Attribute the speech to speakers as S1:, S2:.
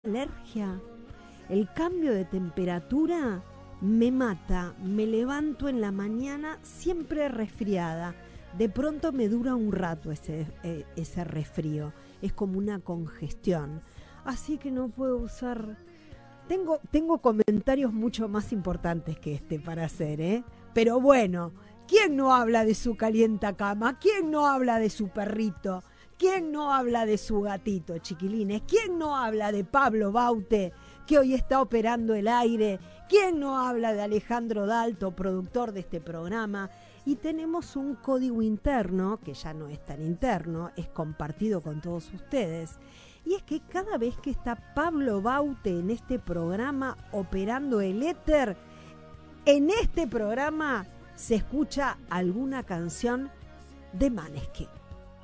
S1: Alergia. El cambio de temperatura me mata. Me levanto en la mañana siempre resfriada. De pronto me dura un rato ese resfrío. Es como una congestión. Así que no puedo usar... Tengo comentarios mucho más importantes que este para hacer, ¿eh? Pero bueno, ¿quién no habla de su calientacama? ¿Quién no habla de su perrito? ¿Quién no habla de su gatito, chiquilines? ¿Quién no habla de Pablo Baute, que hoy está operando el aire? ¿Quién no habla de Alejandro Dalto, productor de este programa? Y tenemos un código interno, que ya no es tan interno, es compartido con todos ustedes. Y es que cada vez que está Pablo Baute en este programa operando el éter, en este programa se escucha alguna canción de Maneskin.